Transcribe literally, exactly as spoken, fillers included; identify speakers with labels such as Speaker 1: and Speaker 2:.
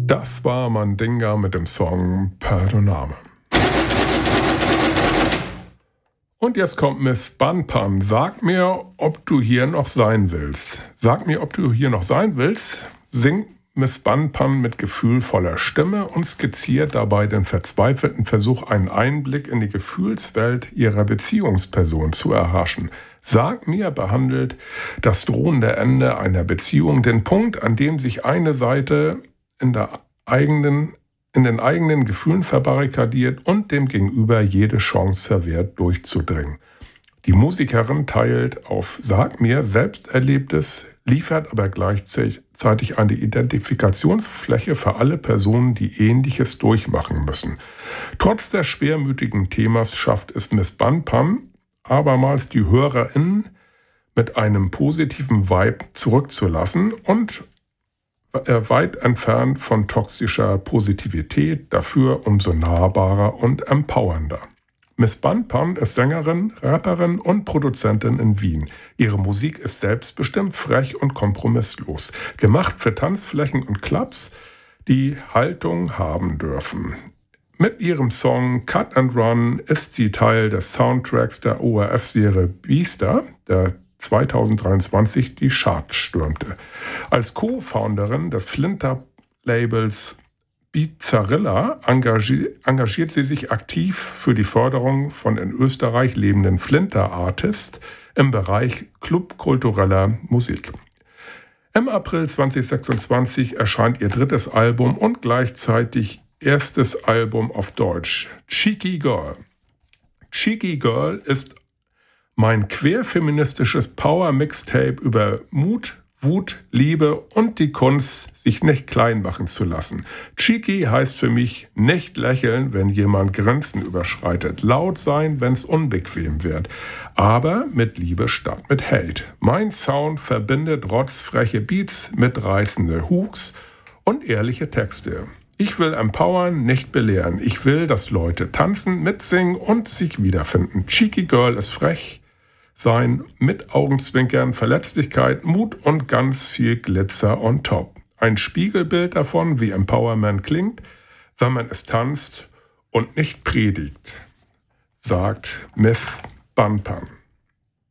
Speaker 1: Das war Mandinga mit dem Song Perdoname. Und jetzt kommt Miss Banpan. Sag mir, ob du hier noch sein willst. Sag mir, ob du hier noch sein willst, singt Miss Banpan mit gefühlvoller Stimme und skizziert dabei den verzweifelten Versuch, einen Einblick in die Gefühlswelt ihrer Beziehungsperson zu erhaschen. Sag mir behandelt das drohende Ende einer Beziehung den Punkt, an dem sich eine Seite in der eigenen in den eigenen Gefühlen verbarrikadiert und dem Gegenüber jede Chance verwehrt, durchzudringen. Die Musikerin teilt auf Sag mir Selbsterlebtes, liefert aber gleichzeitig eine Identifikationsfläche für alle Personen, die Ähnliches durchmachen müssen. Trotz des schwermütigen Themas schafft es Miss Banpan abermals die HörerInnen mit einem positiven Vibe zurückzulassen und weit entfernt von toxischer Positivität, dafür umso nahbarer und empowernder. Miss Banpan ist Sängerin, Rapperin und Produzentin in Wien. Ihre Musik ist selbstbestimmt, frech und kompromisslos. Gemacht für Tanzflächen und Clubs, die Haltung haben dürfen. Mit ihrem Song Cut and Run ist sie Teil des Soundtracks der O R F-Serie Biester, der zweitausenddreiundzwanzig die Charts stürmte. Als Co-Founderin des Flinter-Labels Bizarrilla engagiert, engagiert sie sich aktiv für die Förderung von in Österreich lebenden Flinter-Artists im Bereich clubkultureller Musik. Im April zweitausendsechsundzwanzig erscheint ihr drittes Album und gleichzeitig erstes Album auf Deutsch, Cheeky Girl. Cheeky Girl ist mein queerfeministisches Power-Mixtape über Mut, Wut, Liebe und die Kunst, sich nicht klein machen zu lassen. Cheeky heißt für mich nicht lächeln, wenn jemand Grenzen überschreitet, laut sein, wenn es unbequem wird, aber mit Liebe statt mit Hate. Mein Sound verbindet rotzfreche Beats mit reizende Hooks und ehrliche Texte. Ich will empowern, nicht belehren. Ich will, dass Leute tanzen, mitsingen und sich wiederfinden. Cheeky Girl ist frech sein, mit Augenzwinkern, Verletzlichkeit, Mut und ganz viel Glitzer on top. Ein Spiegelbild davon, wie Empowerment klingt, wenn man es tanzt und nicht predigt, sagt Miss Banpan.